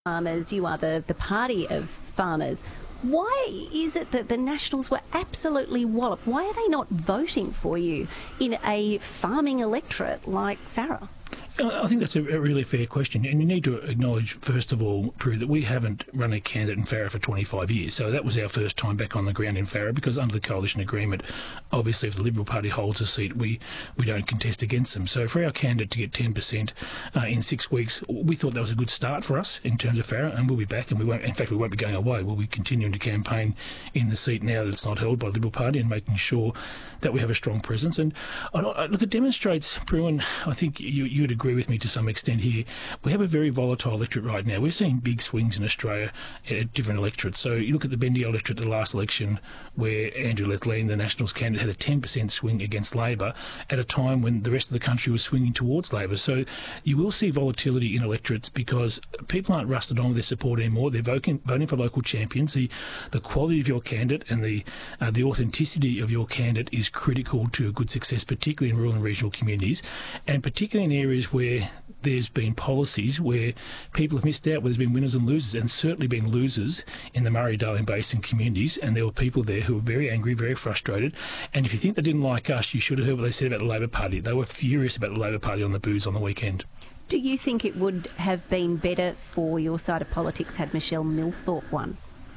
farmers, you are the party of farmers. Why is it that the Nationals were absolutely walloped? Why are they not voting for you in a farming electorate like Farrer? I think that's a really fair question, and you need to acknowledge, first of all, Prue, that we haven't run a candidate in Farrer for 25 years, so that was our first time back on the ground in Farrer, because under the coalition agreement, obviously if the Liberal Party holds a seat, we don't contest against them. So for our candidate to get 10% in 6 weeks, we thought that was a good start for us in terms of Farrer, and we'll be back, and we won't be going away. We'll be continuing to campaign in the seat now that it's not held by the Liberal Party, and making sure that we have a strong presence. And look, it demonstrates, Prue, and I think you would agree with me to some extent here, we have a very volatile electorate right now. We're seeing big swings in Australia at different electorates. So you look at the Bendigo electorate, the last election, where Andrew Lethlean, the Nationals candidate, had a 10% swing against Labor at a time when the rest of the country was swinging towards Labor. So you will see volatility in electorates because people aren't rusted on with their support anymore. They're voting for local champions. The quality of your candidate and the authenticity of your candidate is critical to a good success, particularly in rural and regional communities, and particularly in areas where there's been policies where people have missed out, where there's been winners and losers, and certainly been losers in the Murray-Darling Basin communities, and there were people there who were very angry, very frustrated, and if you think they didn't like us, you should have heard what they said about the Labor Party. They were furious about the Labor Party on the booze on the weekend. Do you think it would have been better for your side of politics had Michelle Milthorpe won?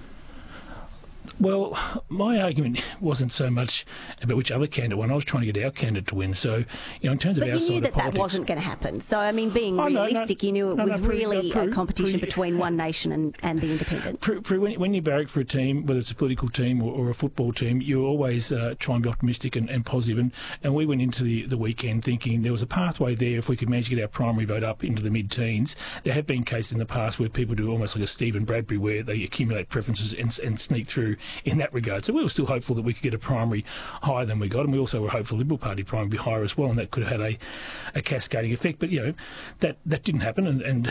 Well, my argument wasn't so much about which other candidate won. I was trying to get our candidate to win. So, in terms of our side of politics... But you knew that wasn't going to happen. So, I mean, being realistic, you knew it was really a competition between One Nation and the Independent. When you barrack for a team, whether it's a political team or a football team, you always try and be optimistic and positive. And we went into the weekend thinking there was a pathway there if we could manage to get our primary vote up into the mid-teens. There have been cases in the past where people do almost like a Stephen Bradbury, where they accumulate preferences and sneak through in that regard. So we were still hopeful that we could get a primary higher than we got, and we also were hopeful the Liberal Party primary would be higher as well, and that could have had a cascading effect. But, that didn't happen, and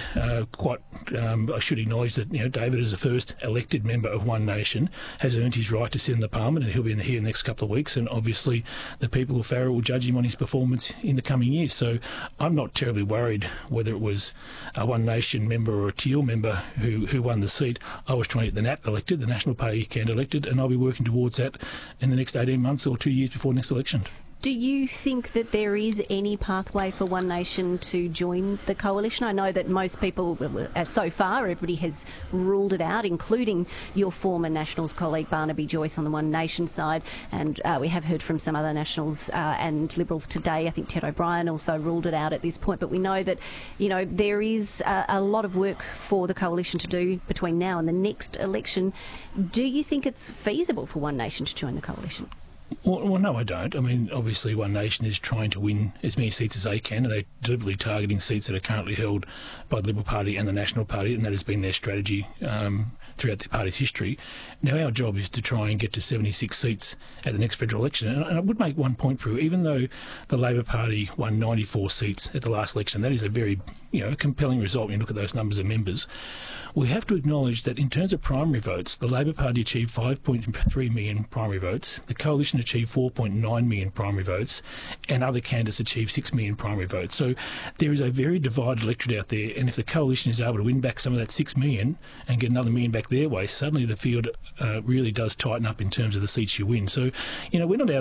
I should acknowledge that, David, as the first elected member of One Nation, has earned his right to sit in the Parliament, and he'll be here in the next couple of weeks, and obviously the people of Farrer will judge him on his performance in the coming years. So I'm not terribly worried whether it was a One Nation member or a Teal member who won the seat. I was trying to get the NAT elected, the National Party candidate elected, and I'll be working towards that in the next 18 months or 2 years before next election. Do you think that there is any pathway for One Nation to join the coalition? I know that most people, so far, everybody has ruled it out, including your former Nationals colleague Barnaby Joyce on the One Nation side, and we have heard from some other Nationals and Liberals today. I think Ted O'Brien also ruled it out at this point, but we know that, there is a lot of work for the coalition to do between now and the next election. Do you think it's feasible for One Nation to join the coalition? Well, no, I don't. I mean, obviously One Nation is trying to win as many seats as they can, and they're deliberately targeting seats that are currently held by the Liberal Party and the National Party, and that has been their strategy throughout their party's history. Now, our job is to try and get to 76 seats at the next federal election. And I would make one point, Prue, even though the Labor Party won 94 seats at the last election, that is a very compelling result when you look at those numbers of members. We have to acknowledge that in terms of primary votes, the Labor Party achieved 5.3 million primary votes, the Coalition achieved 4.9 million primary votes, and other candidates achieved 6 million primary votes. So there is a very divided electorate out there, and if the Coalition is able to win back some of that 6 million and get another million back their way, suddenly the field really does tighten up in terms of the seats you win. So, we're not out